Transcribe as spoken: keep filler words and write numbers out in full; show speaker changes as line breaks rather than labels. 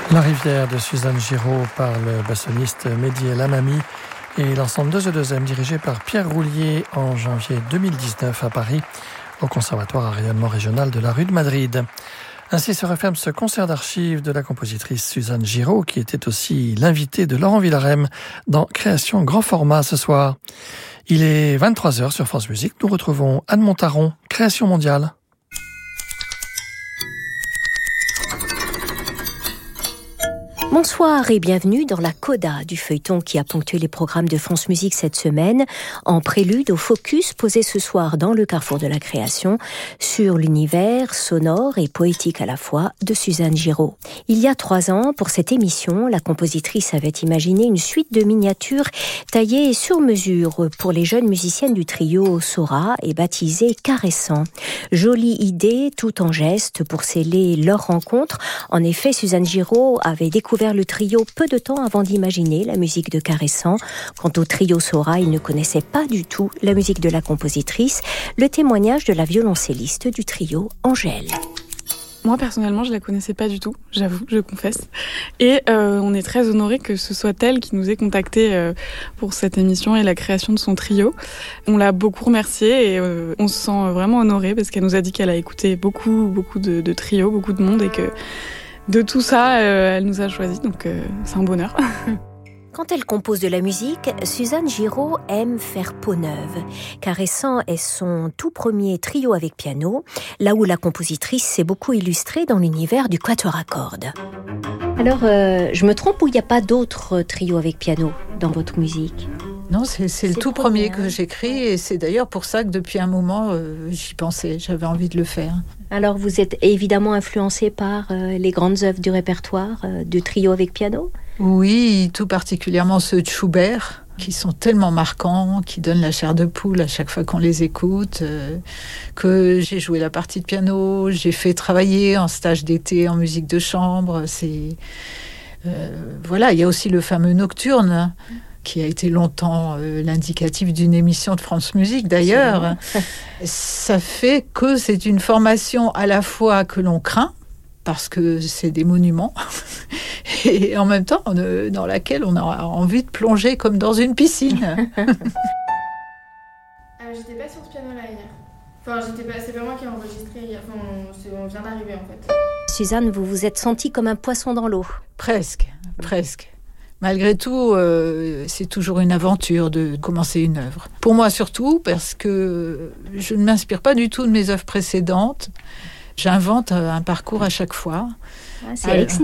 La rivière de Suzanne Giraud par le bassoniste Mehdi El Hamami et l'ensemble deux E deux M dirigé par Pierre Roulier en janvier deux mille dix-neuf à Paris au Conservatoire à rayonnement régional de la rue de Madrid. Ainsi se referme ce concert d'archives de la compositrice Suzanne Giraud qui était aussi l'invitée de Laurent Villarem dans Création grand format ce soir. Il est vingt-trois heures sur France Musique. Nous retrouvons Anne Montaron, Création mondiale.
Bonsoir et bienvenue dans la coda du feuilleton qui a ponctué les programmes de France Musique cette semaine, en prélude au focus posé ce soir dans le carrefour de la création sur l'univers sonore et poétique à la fois de Suzanne Giraud. Il y a trois ans, pour cette émission, la compositrice avait imaginé une suite de miniatures taillées sur mesure pour les jeunes musiciennes du trio Sora et baptisées Caressant. Jolie idée, tout en geste pour sceller leur rencontre. En effet, Suzanne Giraud avait découvert le trio peu de temps avant d'imaginer la musique de Caressant. Quant au trio Sora, il ne connaissait pas du tout la musique de la compositrice, le témoignage de la violoncelliste du trio, Angèle.
Moi, personnellement, je la connaissais pas du tout, j'avoue, je confesse. Et euh, on est très honorés que ce soit elle qui nous ait contactés euh, pour cette émission et la création de son trio. On l'a beaucoup remerciée et euh, on se sent vraiment honorés parce qu'elle nous a dit qu'elle a écouté beaucoup, beaucoup de, de trios, beaucoup de monde et que de tout ça, euh, elle nous a choisis, donc euh, c'est un bonheur.
Quand elle compose de la musique, Suzanne Giraud aime faire peau neuve. Caressant est son tout premier trio avec piano, là où la compositrice s'est beaucoup illustrée dans l'univers du quatuor à cordes. Alors, euh, je me trompe ou il n'y a pas d'autres trios avec piano dans votre musique ?
Non, c'est, c'est le c'est tout premier que j'écris et c'est d'ailleurs pour ça que depuis un moment, euh, j'y pensais, j'avais envie de le faire.
Alors, vous êtes évidemment influencé par euh, les grandes œuvres du répertoire euh, du trio avec piano ?
Oui, tout particulièrement ceux de Schubert, qui sont tellement marquants, qui donnent la chair de poule à chaque fois qu'on les écoute, euh, que j'ai joué la partie de piano, j'ai fait travailler en stage d'été en musique de chambre. C'est, euh, voilà, il y a aussi le fameux Nocturne, qui a été longtemps euh, l'indicatif d'une émission de France Musique d'ailleurs. Ça fait que c'est une formation à la fois que l'on craint, parce que c'est des monuments, et en même temps euh, dans laquelle on a envie de plonger comme dans une piscine.
euh, j'étais pas sur ce piano-là hier. Enfin, j'étais pas, c'est pas moi qui ai enregistré hier. Enfin, on, on vient d'arriver en fait.
Suzanne, vous vous êtes sentie comme un poisson dans l'eau.
Presque, presque. Malgré tout, euh, c'est toujours une aventure de commencer une œuvre. Pour moi surtout, parce que je ne m'inspire pas du tout de mes œuvres précédentes. J'invente un parcours à chaque fois.
Ah, c'est Alex